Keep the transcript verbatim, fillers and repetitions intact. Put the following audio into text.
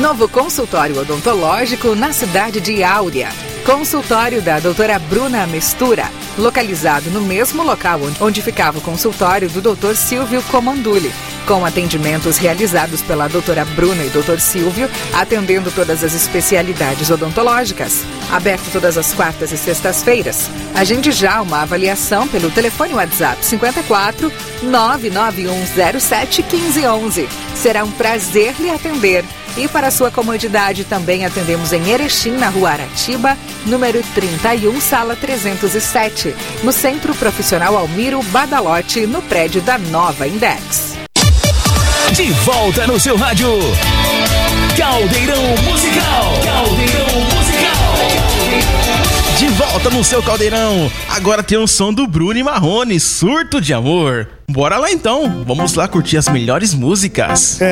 Novo consultório odontológico na cidade de Áurea. Consultório da doutora Bruna Mistura, localizado no mesmo local onde ficava o consultório do doutor Silvio Comandulli, com atendimentos realizados pela doutora Bruna e doutor Silvio, atendendo todas as especialidades odontológicas. Aberto todas as quartas e sextas-feiras. Agende já uma avaliação pelo telefone WhatsApp cinquenta e quatro, nove nove um zero sete, quinze onze. Será um prazer lhe atender. E para sua comodidade, também atendemos em Erechim, na Rua Aratiba, número trinta e um, sala trezentos e sete, no Centro Profissional Almiro Badalotti, no prédio da Nova Index. De volta no seu rádio, Caldeirão Musical. Caldeirão Musical. De volta no seu Caldeirão. Agora tem um som do Bruno e Marrone, Surto de Amor. Bora lá então, vamos lá curtir as melhores músicas.